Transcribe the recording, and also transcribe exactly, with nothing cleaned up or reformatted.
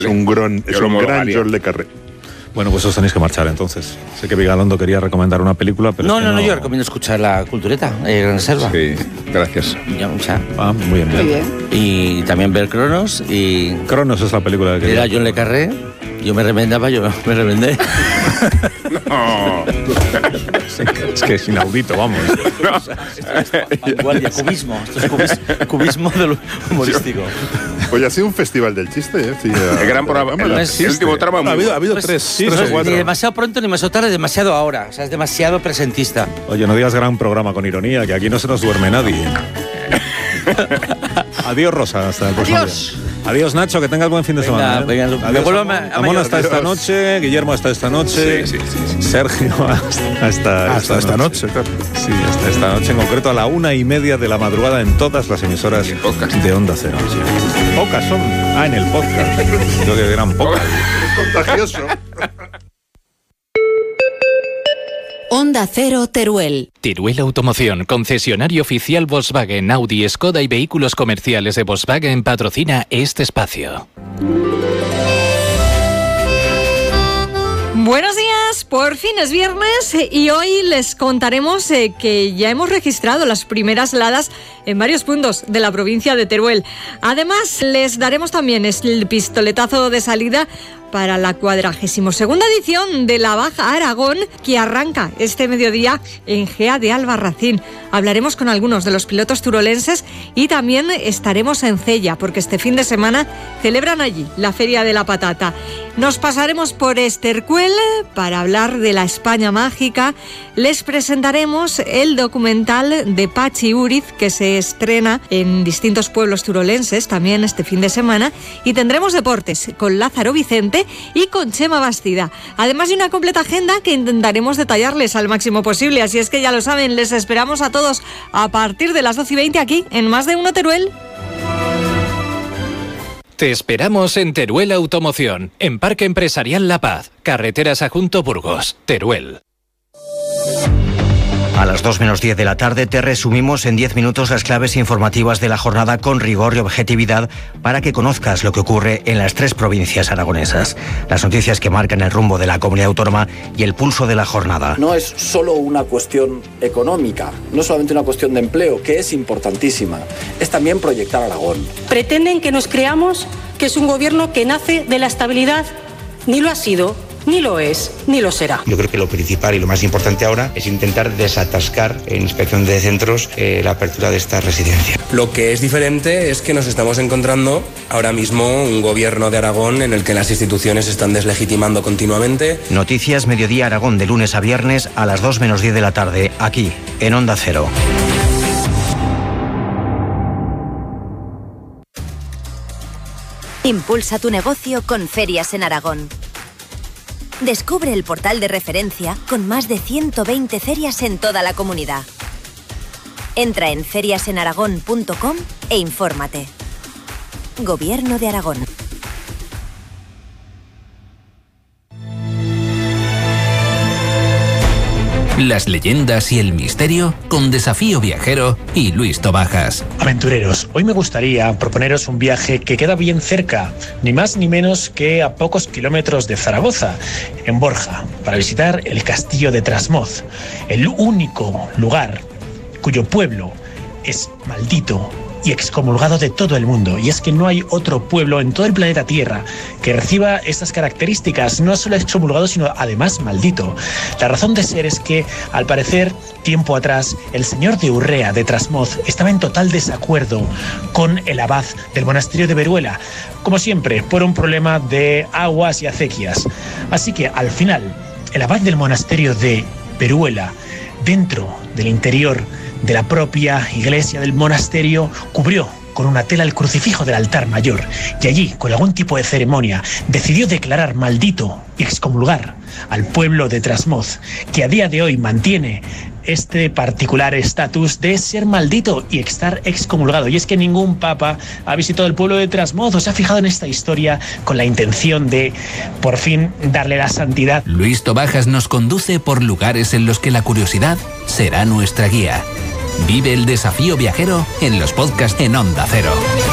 Es un gran, es un gran John le Carré. Bueno, pues os tenéis que marchar entonces. Sé que Vigalondo quería recomendar una película, pero No, es que no, no, no, yo recomiendo escuchar La Cultureta, eh, Gran Reserva. Sí, gracias. Ya, o sea, Ah, muy bien, bien. Muy bien. y también ver Cronos y... Cronos es la película que... Era John le Carré, yo me remendaba, yo me remendé. No. Es que es inaudito, vamos. Vanguardia, cubismo, esto es cubis- cubismo del humorístico. Oye, ha sido un festival del chiste, ¿eh? Sí, El gran programa, el, es- el último tramo. Ha habido, ha habido Pues, tres, pues, tres o ni cuatro. demasiado pronto ni demasiado tarde, demasiado ahora. O sea, es demasiado presentista. Oye, no digas gran programa con ironía, que aquí no se nos duerme nadie. Adiós, Rosa, hasta el próximo Adiós. día. Adiós, Nacho, que tengas buen fin de Venga, semana. ¿eh? venga, me Adiós, vuelvo a Amón. ma- a Amón mayor. hasta esta Adiós. noche, Guillermo hasta esta noche, Sí, sí, sí, Sergio hasta, hasta, Hasta esta noche, claro. Sí, hasta esta noche, en concreto a la una y media de la madrugada en todas las emisoras Y en podcast. de Onda Cero. Sí. Pocas son. Ah, en el podcast. Yo que eran pocas. contagioso. Onda Cero Teruel. Teruel Automoción, concesionario oficial Volkswagen, Audi, Skoda y vehículos comerciales de Volkswagen, patrocina este espacio. Buenos días, por fin es viernes y hoy les contaremos eh, que ya hemos registrado las primeras heladas en varios puntos de la provincia de Teruel. Además, les daremos también el pistoletazo de salida para la cuadragésimo segunda edición de la Baja Aragón, que arranca este mediodía en Gea de Albarracín. Hablaremos con algunos de los pilotos turolenses y también estaremos en Cella, porque este fin de semana celebran allí la Feria de la Patata. Nos pasaremos por Estercuel para hablar de la España mágica. Les presentaremos el documental de Pachi Uriz, que se estrena en distintos pueblos turolenses también este fin de semana. Y tendremos deportes con Lázaro Vicente y con Chema Bastida. Además de una completa agenda que intentaremos detallarles al máximo posible. Así es que ya lo saben, les esperamos a todos a partir de las doce y veinte aquí en Más de Uno Teruel. Te esperamos en Teruel Automoción, en Parque Empresarial La Paz, Carreteras Adjunto Burgos, Teruel. A las dos menos diez de la tarde te resumimos en diez minutos las claves informativas de la jornada con rigor y objetividad para que conozcas lo que ocurre en las tres provincias aragonesas. Las noticias que marcan el rumbo de la comunidad autónoma y el pulso de la jornada. No es solo una cuestión económica, no solamente una cuestión de empleo, que es importantísima, es también proyectar Aragón. Pretenden que nos creamos que es un gobierno que nace de la estabilidad, ni lo ha sido, ni lo es, ni lo será. Yo creo que lo principal y lo más importante ahora es intentar desatascar en inspección de centros eh, la apertura de esta residencia. Lo que es diferente es que nos estamos encontrando ahora mismo un gobierno de Aragón en el que las instituciones se están deslegitimando continuamente. Noticias Mediodía Aragón de lunes a viernes a las dos menos diez de la tarde, aquí en Onda Cero. Impulsa tu negocio con Ferias en Aragón. Descubre el portal de referencia con más de ciento veinte ferias en toda la comunidad. Entra en ferias en aragón punto com e infórmate. Gobierno de Aragón. Las leyendas y el misterio con Desafío Viajero y Luis Tobajas. Aventureros, hoy me gustaría proponeros un viaje que queda bien cerca, ni más ni menos que a pocos kilómetros de Zaragoza, en Borja, para visitar el castillo de Trasmoz, el único lugar cuyo pueblo es maldito y excomulgado de todo el mundo. Y es que no hay otro pueblo en todo el planeta Tierra que reciba estas características, no solo excomulgado, sino además maldito. La razón de ser es que, al parecer, tiempo atrás, el señor de Urrea de Trasmoz estaba en total desacuerdo con el abad del monasterio de Veruela, como siempre, por un problema de aguas y acequias. Así que, al final, el abad del monasterio de Veruela, dentro del interior de la propia iglesia del monasterio, cubrió con una tela el crucifijo del altar mayor y allí, con algún tipo de ceremonia, decidió declarar maldito y excomulgar al pueblo de Trasmoz, que a día de hoy mantiene este particular estatus de ser maldito y estar excomulgado. Y es que ningún papa ha visitado el pueblo de Trasmoz o se ha fijado en esta historia con la intención de, por fin, darle la santidad. Luis Tobajas nos conduce por lugares en los que la curiosidad será nuestra guía. Vive el Desafío Viajero en los podcasts en Onda Cero.